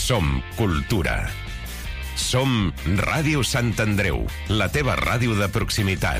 Som cultura. Som Ràdio Sant Andreu, la teva ràdio de proximitat.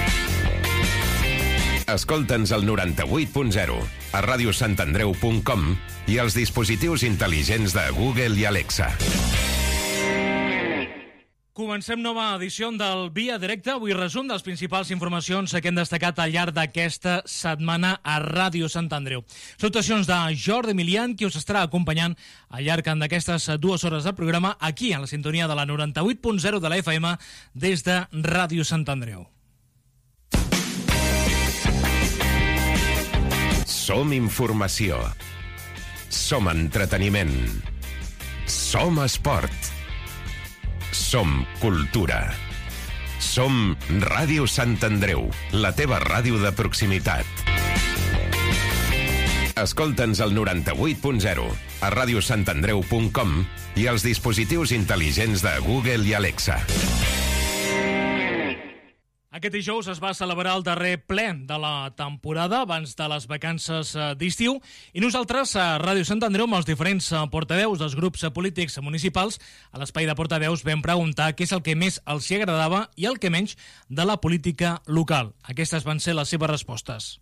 Escolta'ns al 98.0, a radiosantandreu.com i als dispositius intel·ligents de Google i Alexa. Comencem nova edició del Via Directa. Avui resum de les principals informacions que hem destacat al llarg d'aquesta setmana a Ràdio Sant Andreu. Salutacions de Jordi Milian, qui us estarà acompanyant al llarg d'aquestes 2 hores de programa aquí, a la sintonia de la 98.0 de la FM, des de Ràdio Sant Andreu. Som informació. Som entreteniment. Som esport. Som cultura. Som Ràdio Sant Andreu, la teva ràdio de proximitat. Escolta'ns al 98.0, a radiosantandreu.com i als dispositius intel·ligents de Google i Alexa. Aquest dijous es va celebrar el darrer ple de la temporada abans de les vacances d'estiu i nosaltres a Ràdio Sant Andreu amb els diferents portaveus dels grups polítics municipals a l'espai de portaveus vam preguntar què és el que més els hi agradava i el que menys de la política local. Aquestes van ser les seves respostes.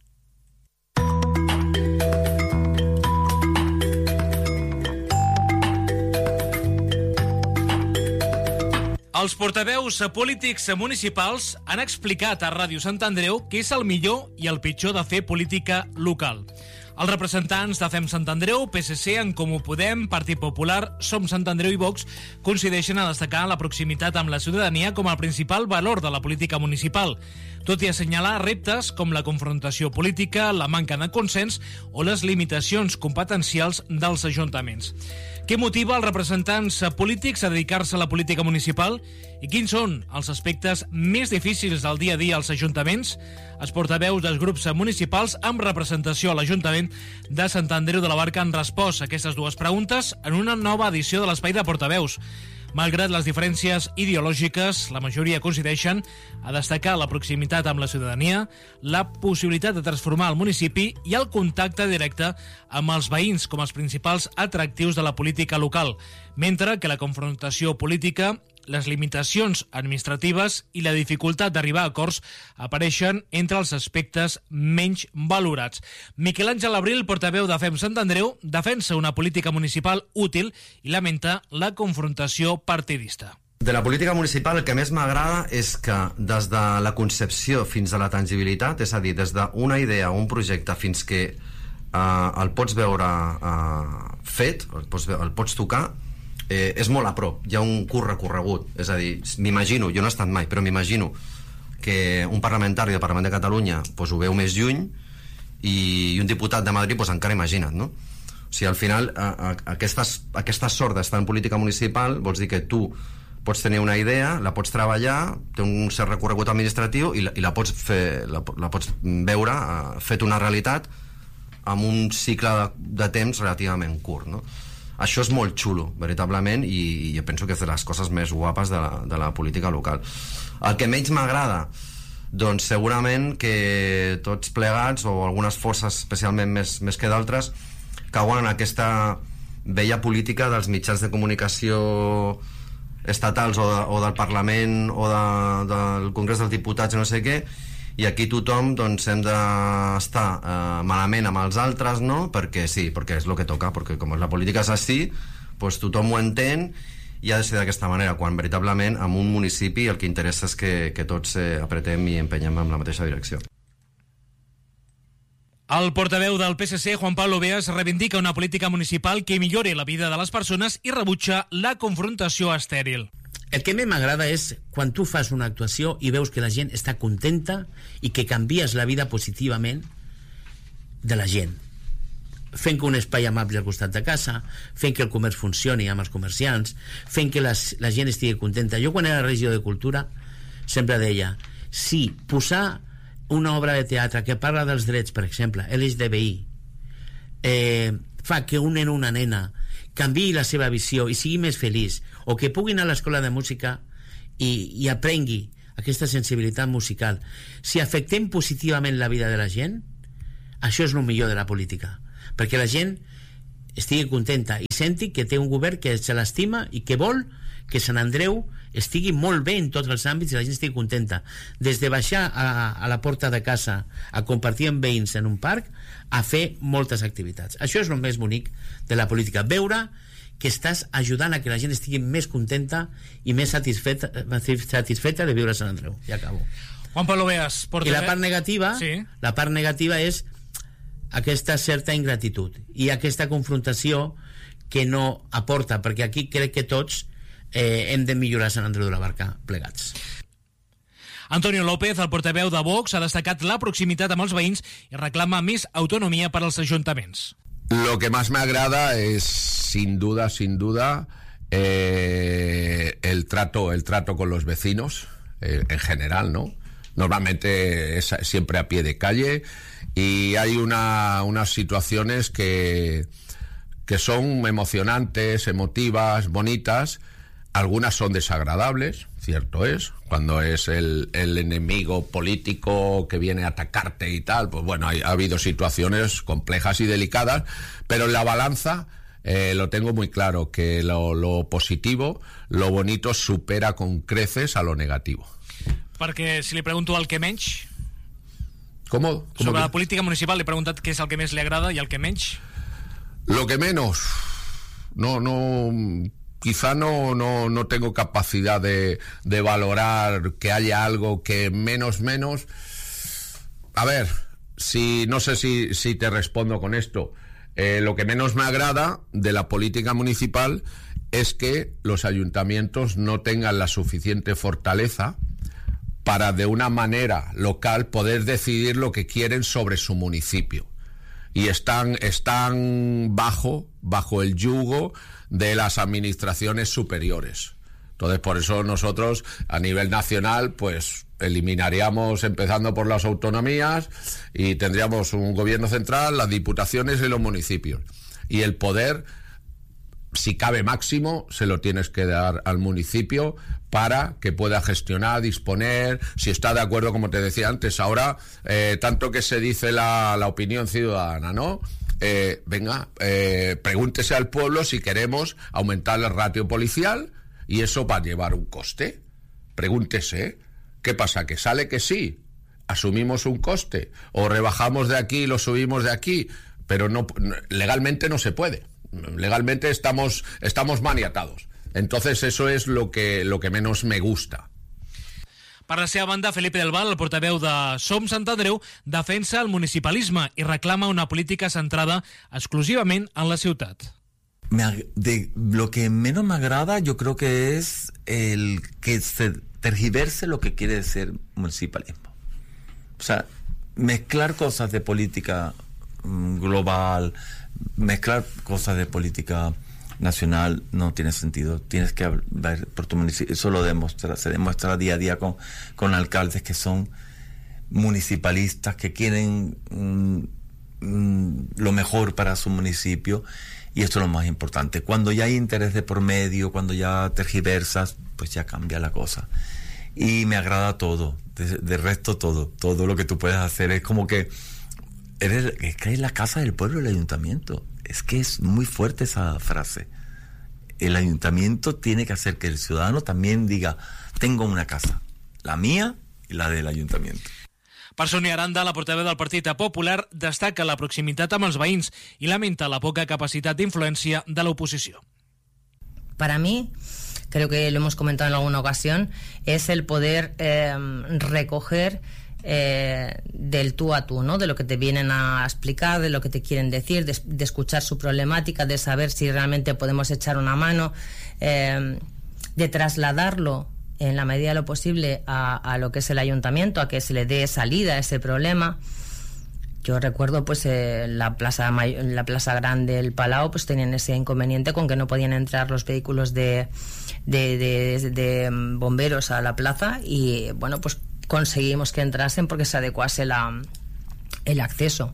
Els portaveus polítics municipals han explicat a Ràdio Sant Andreu què és el millor i el pitjor de fer política local. Els representants de Fem Sant Andreu, PSC, En Comú Podem, Partit Popular, Som Sant Andreu i Vox coincideixen a destacar la proximitat amb la ciutadania com el principal valor de la política municipal, tot i assenyalar reptes com la confrontació política, la manca de consens o les limitacions competencials dels ajuntaments. Què motiva els representants polítics a dedicar-se a la política municipal i quins són els aspectes més difícils del dia a dia als ajuntaments? Els portaveus dels grups municipals amb representació a l'Ajuntament de Sant Andreu de la Barca han respost a aquestes dues preguntes en una nova edició de l'Espai de Portaveus. Malgrat les diferències ideològiques, la majoria coincideixen a destacar la proximitat amb la ciutadania, la possibilitat de transformar el municipi i el contacte directe amb els veïns com els principals atractius de la política local, mentre que la confrontació política, les limitacions administratives i la dificultat d'arribar a acords apareixen entre els aspectes menys valorats. Miquel Àngel Abril, portaveu de Fem Sant Andreu, defensa una política municipal útil i lamenta la confrontació partidista. De la política municipal el que més m'agrada és que des de la concepció fins a la tangibilitat, és a dir, des d'una idea o un projecte fins que el pots veure fet, el pots tocar, és molt a prop, hi ha un curt recorregut, és a dir, m'imagino, jo no he estat mai, però m'imagino que un parlamentari del Parlament de Catalunya ho veu més lluny i un diputat de Madrid encara imagina't, no? O sigui, al final aquesta sort d'estar en política municipal vols dir que tu pots tenir una idea, la pots treballar, té un cert recorregut administratiu i la pots veure fet una realitat amb un cicle de temps relativament curt, no? Això és molt xulo, veritablement, i jo penso que és de les coses més guapes de la política local. El que menys m'agrada, doncs segurament que tots plegats, o algunes forces especialment més que d'altres, cauen en aquesta vella política dels mitjans de comunicació estatals o del Parlament o del Congrés dels Diputats, no sé què, i aquí tothom doncs, hem d'estar malament amb els altres, no? Perquè sí, perquè és el que toca, perquè com la política és així, doncs tothom ho entén i ha de ser d'aquesta manera, quan veritablement en un municipi el que interessa és que tots apretem i empenyem en la mateixa direcció. El portaveu del PSC, Juan Pablo Beas, reivindica una política municipal que millori la vida de les persones i rebutja la confrontació estèril. El que més m'agrada és quan tu fas una actuació i veus que la gent està contenta i que canvies la vida positivament de la gent, fent que un espai amable al costat de casa, fent que el comerç funcioni amb els comerciants, fent que la gent estigui contenta. Jo quan era regidor de Cultura sempre deia, si posar una obra de teatre que parla dels drets, per exemple, LGTBI, fa que un nen o una nena canviï la seva visió i sigui més feliç, o que pugui anar a l'escola de música i aprengui aquesta sensibilitat musical, si afectem positivament la vida de la gent, això és el millor de la política, perquè la gent estigui contenta i senti que té un govern que se l'estima i que vol que Sant Andreu estigui molt bé en tots els àmbits i la gent estigui contenta, des de baixar a la porta de casa a compartir amb veïns en un parc a fer moltes activitats. Això és el més bonic de la política, veure que estàs ajudant a que la gent estigui més contenta i més satisfeta de viure a Sant Andreu. Ja acabo. Juan Pablo Beas, I la part negativa, sí. La part negativa és aquesta certa ingratitud i aquesta confrontació que no aporta, perquè aquí crec que tots hem de millorar Sant Andreu de la Barca plegats. Antonio López, el portaveu de Vox, ha destacat la proximitat amb els veïns i reclama més autonomia per als ajuntaments. Lo que más me agrada es, sin duda, el trato con los vecinos, en general, ¿no? Normalmente es siempre a pie de calle y hay unas situaciones que son emocionantes, emotivas, bonitas. Algunas son desagradables, cierto es, cuando es el enemigo político que viene a atacarte y tal, pues bueno, ha habido situaciones complejas y delicadas, pero en la balanza lo tengo muy claro, que lo positivo, lo bonito supera con creces a lo negativo. Perquè si li pregunto el que menys... ¿Cómo? Sobre la política municipal, le he preguntat què és el que més li agrada i el que menys... Lo que menos... Quizá no tengo capacidad de valorar que haya algo que menos. A ver, no sé si te respondo con esto. Lo que menos me agrada de la política municipal es que los ayuntamientos no tengan la suficiente fortaleza para de una manera local poder decidir lo que quieren sobre su municipio. Y están bajo el yugo de las administraciones superiores. Entonces, por eso nosotros, a nivel nacional, pues eliminaríamos, empezando por las autonomías, y tendríamos un gobierno central, las diputaciones y los municipios. Y el poder, si cabe máximo, se lo tienes que dar al municipio para que pueda gestionar, disponer, si está de acuerdo, como te decía antes. Ahora, tanto que se dice la opinión ciudadana, ¿no? Pregúntese al pueblo si queremos aumentar el ratio policial, y eso va a llevar un coste. Pregúntese. ¿Qué pasa? ¿Que sale que sí? ¿Asumimos un coste? ¿O rebajamos de aquí y lo subimos de aquí? Pero no, legalmente no se puede. Legalmente estamos maniatados. Entonces eso es lo que menos me gusta. Per la seva banda, Felipe del Val, el portaveu de Som Sant Andreu, defensa el municipalisme i reclama una política centrada exclusivament en la ciutat. Lo que menos me agrada, yo creo que es el que se tergiverse lo que quiere decir municipalismo. O sea, mezclar cosas de política global, mezclar cosas de política nacional no tiene sentido. Tienes que ver por tu municipio. Eso se demuestra día a día con alcaldes que son municipalistas, que quieren lo mejor para su municipio, y esto es lo más importante. Cuando ya hay interés de por medio, cuando ya tergiversas, pues ya cambia la cosa. Y me agrada todo, de resto todo lo que tú puedes hacer es como que es la casa del pueblo, el ayuntamiento. Es que es muy fuerte esa frase. El ayuntamiento tiene que hacer que el ciudadano también diga: tengo una casa, la mía y la del ayuntamiento. Per Sonia Aranda, la portaveu del Partit Popular, destaca la proximitat amb els veïns i lamenta la poca capacitat d'influència de l'oposició. Para mí, creo que lo hemos comentado en alguna ocasión, es el poder recoger del tú a tú, ¿no? De lo que te vienen a explicar, de lo que te quieren decir, de escuchar su problemática, de saber si realmente podemos echar una mano, de trasladarlo en la medida de lo posible a lo que es el ayuntamiento, a que se le dé salida a ese problema. Yo recuerdo pues la plaza grande del Palau pues tenían ese inconveniente con que no podían entrar los vehículos de bomberos a la plaza, y bueno, pues conseguimos que entrasen porque se adecuase el acceso.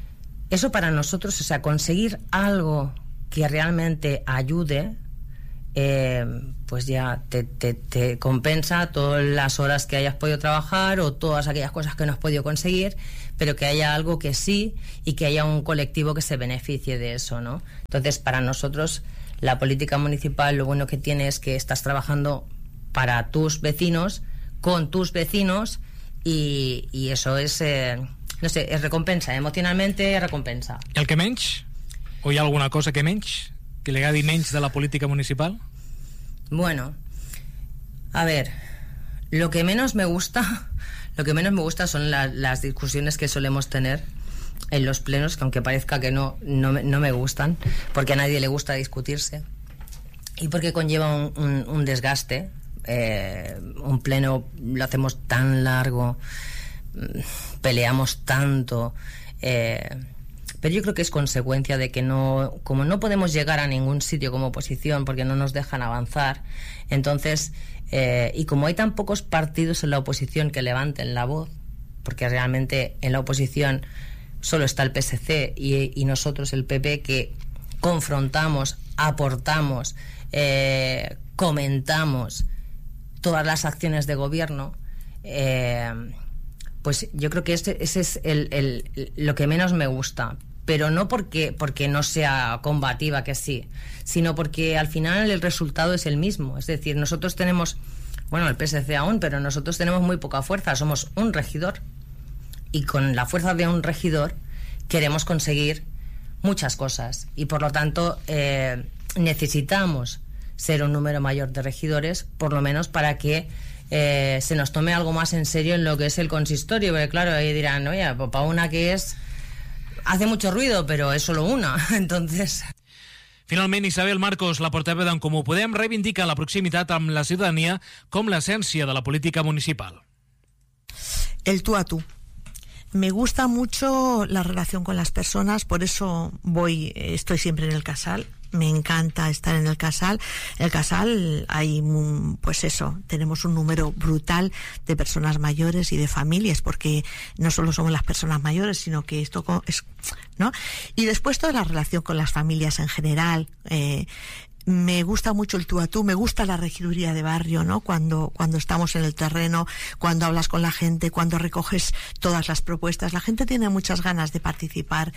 Eso para nosotros, o sea, conseguir algo que realmente ayude, pues ya te compensa todas las horas que hayas podido trabajar o todas aquellas cosas que no has podido conseguir, pero que haya algo que sí y que haya un colectivo que se beneficie de eso, ¿no? Entonces, para nosotros, la política municipal lo bueno que tiene es que estás trabajando para tus vecinos, con tus vecinos, y eso es, no sé, es recompensa, emocionalmente recompensa. El que menys? O hi ha alguna cosa que menys? Que li agradi menys de la política municipal? Bueno, a ver, lo que menos me gusta son las discusiones que solemos tener en los plenos, que aunque parezca que no me gustan, porque a nadie le gusta discutirse y porque conlleva un desgaste. Un pleno lo hacemos tan largo, peleamos tanto, pero yo creo que es consecuencia de que como no podemos llegar a ningún sitio como oposición porque no nos dejan avanzar, entonces y como hay tan pocos partidos en la oposición que levanten la voz, porque realmente en la oposición solo está el PSC y nosotros el PP, que confrontamos, aportamos, comentamos todas las acciones de gobierno, pues yo creo que ese es lo que menos me gusta, pero no porque no sea combativa, que sí, sino porque al final el resultado es el mismo. Es decir, nosotros tenemos, bueno, el PSC aún, pero nosotros tenemos muy poca fuerza, somos un regidor, y con la fuerza de un regidor queremos conseguir muchas cosas, y por lo tanto necesitamos ser un número mayor de regidores, por lo menos para que se nos tome algo más en serio en lo que es el consistorio, porque claro, ahí dirán, oye, para una que hace mucho ruido, pero es solo una. Entonces... Finalment, Isabel Marcos, la portaveu d'en Comú Podem, reivindica la proximitat amb la ciutadania com l'essència de la política municipal. El tú a tú. Me gusta mucho la relación con las personas, por eso estoy siempre en el Casal. Me encanta estar en el Casal. En el Casal hay, pues eso, tenemos un número brutal de personas mayores y de familias, porque no solo somos las personas mayores, sino que esto es, ¿no? Y después toda la relación con las familias en general. Me gusta mucho el tú a tú, me gusta la regiduría de barrio, ¿no? Cuando estamos en el terreno, cuando hablas con la gente, cuando recoges todas las propuestas. La gente tiene muchas ganas de participar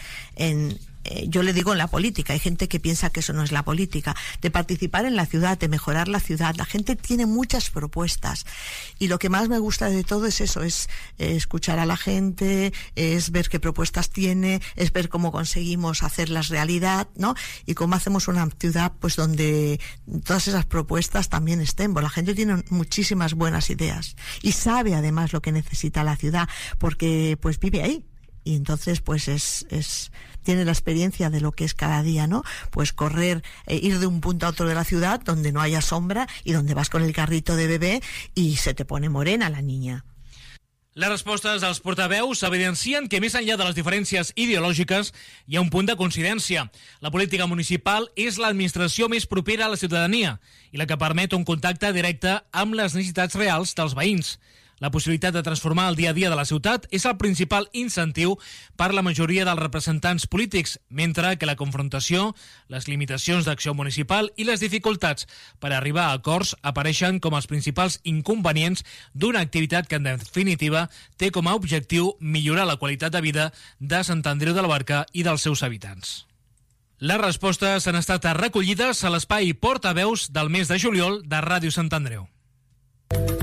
yo le digo en la política, hay gente que piensa que eso no es la política, de participar en la ciudad, de mejorar la ciudad. La gente tiene muchas propuestas, y lo que más me gusta de todo es eso, es escuchar a la gente, es ver qué propuestas tiene, es ver cómo conseguimos hacerlas realidad, ¿no? Y cómo hacemos una ciudad pues donde todas esas propuestas también estén. Pues la gente tiene muchísimas buenas ideas y sabe además lo que necesita la ciudad, porque pues vive ahí. Y entonces pues tiene la experiencia de lo que es cada día, ¿no? Pues correr, ir de un punto a otro de la ciudad donde no haya sombra y donde vas con el carrito de bebé y se te pone morena la niña. Les respostes dels portaveus evidencien que més enllà de les diferències ideològiques hi ha un punt de coincidència. La política municipal és l'administració més propera a la ciutadania i la que permet un contacte directe amb les necessitats reals dels veïns. La possibilitat de transformar el dia a dia de la ciutat és el principal incentiu per la majoria dels representants polítics, mentre que la confrontació, les limitacions d'acció municipal i les dificultats per arribar a acords apareixen com els principals inconvenients d'una activitat que, en definitiva, té com a objectiu millorar la qualitat de vida de Sant Andreu de la Barca i dels seus habitants. Les respostes han estat recollides a l'espai Portaveus del mes de juliol de Ràdio Sant Andreu.